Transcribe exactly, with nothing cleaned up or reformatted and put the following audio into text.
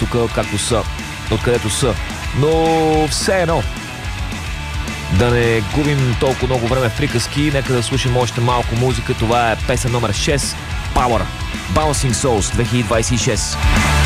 тук, както са, откъдето са. Но все едно, да не губим толкова много време в приказки, нека да слушаме още малко музика. Това е песен номер шест, Power, Bouncing Souls две хиляди двадесет и шест.